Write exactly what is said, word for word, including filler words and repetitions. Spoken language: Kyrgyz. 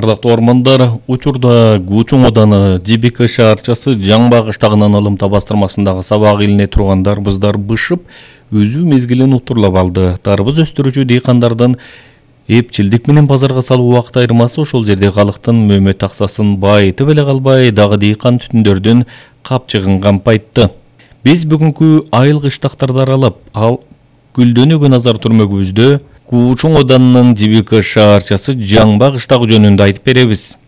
Ардактуу ормандар, учурда Гучуң ауданы Жибике шаарчасы Жаңбак ыштагынан Алымта бастырмасындагы сабак илине турган дарбыздар бышып, өзү мезгилин утурлап алды. Дарбыз өстүрүүчү дыйкандардын эпчилдик менен базарга салуу убакыт айырмасы ошол жерде калктын мөмөт аксасын байытып эле калбай, дагы дыйкан түтүндөрдүн капчыгын кампайтты. Биз бүгүнкү айыл кыштактарды аралап, ал гүлдөнүүгө назар түрмөгүбүздө Гучуң ауданынын Жибике шаарчасы Жаңбак ыштагы жөнүндө айтып беребиз.